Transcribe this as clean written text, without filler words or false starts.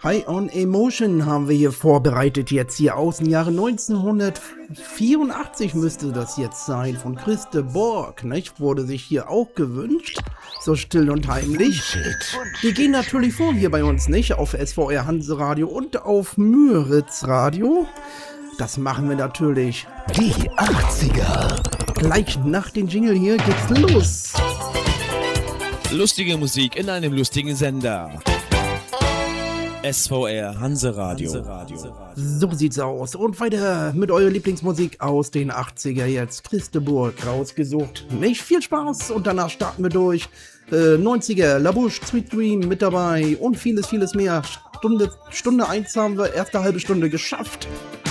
High on Emotion haben wir hier vorbereitet, jetzt hier aus dem Jahre 1984 müsste das jetzt sein, von Christe Borg, nicht? Wurde sich hier auch gewünscht, so still und heimlich. Die gehen natürlich vor hier bei uns, nicht? Auf SVR Hanseradio und auf Müritz Radio. Das machen wir natürlich. Die 80er. Gleich nach dem Jingle hier geht's los. Lustige Musik in einem lustigen Sender. SVR Hanseradio. So sieht's aus. Und weiter mit eurer Lieblingsmusik aus den 80er jetzt. Christe Borg rausgesucht. Nicht viel Spaß und danach starten wir durch. 90er, La Bouche, Sweet Dream mit dabei und vieles, vieles mehr. Stunde 1 haben wir, erste halbe Stunde geschafft.